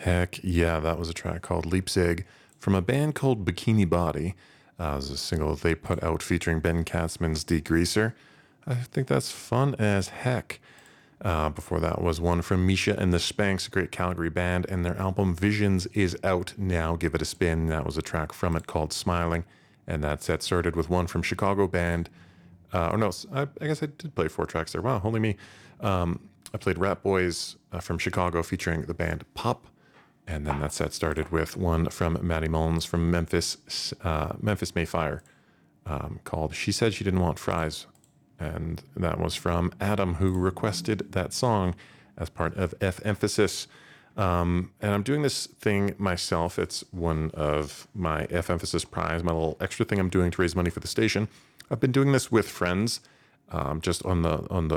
Heck yeah, that was a track called Leipzig from a band called Bikini Body. It was a single they put out featuring Ben Katzman's Degreaser. I think that's fun as heck. Before that was one from Misha and the Spanks, a great Calgary band, and their album Visions is out now. Give it a spin. That was a track from it called Smiling. And that set started with one from Chicago band. I guess I did play four tracks there. Wow, only me. I played Rat Boys from Chicago featuring the band Pop. And then that set started with one from Maddie Mullins from Memphis, Memphis Mayfire, called She Said She Didn't Want Fries. And that was from Adam, who requested that song as part of F Emphasis. And I'm doing this thing myself. It's one of my F Emphasis prize, my little extra thing I'm doing to raise money for the station. I've been doing this with friends, just on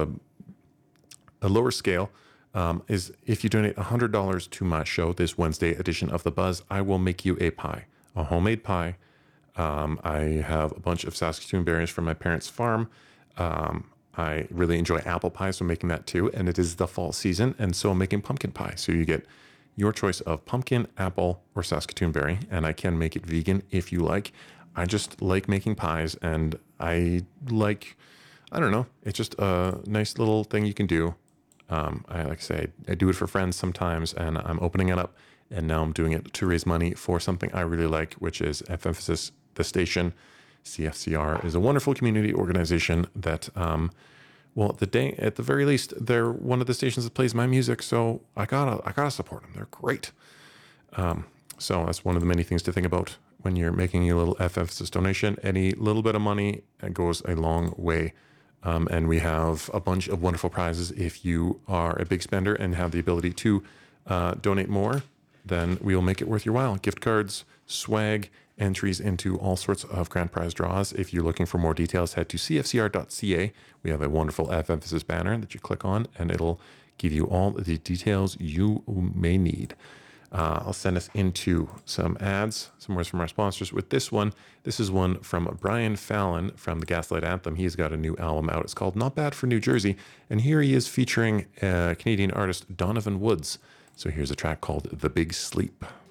a lower scale. Is if you donate $100 to my show, this Wednesday edition of The Buzz, I will make you a pie, a homemade pie. I have a bunch of Saskatoon berries from my parents' farm. I really enjoy apple pie, so I'm making that too. And it is the fall season, and so I'm making pumpkin pie. So you get your choice of pumpkin, apple, or Saskatoon berry, and I can make it vegan if you like. I just like making pies, and I don't know, it's just a nice little thing you can do. I like I say, I do it for friends sometimes, and I'm opening it up, and now I'm doing it to raise money for something I really like, which is F Emphasis, the station. CFCR is a wonderful community organization that, at the very least, they're one of the stations that plays my music, so I gotta support them. They're great. So that's one of the many things to think about when you're making a little F Emphasis donation. Any little bit of money goes a long way. And we have a bunch of wonderful prizes. If you are a big spender and have the ability to donate more, then we will make it worth your while. Gift cards, swag, entries into all sorts of grand prize draws. If you're looking for more details, head to cfcr.ca. We have a wonderful F Emphasis banner that you click on, and it'll give you all the details you may need. I'll send us into some ads, some words from our sponsors with this one. This is one from Brian Fallon from the Gaslight Anthem. He's got a new album out. It's called Not Bad for New Jersey. And here he is featuring Canadian artist Donovan Woods. So here's a track called The Big Sleep.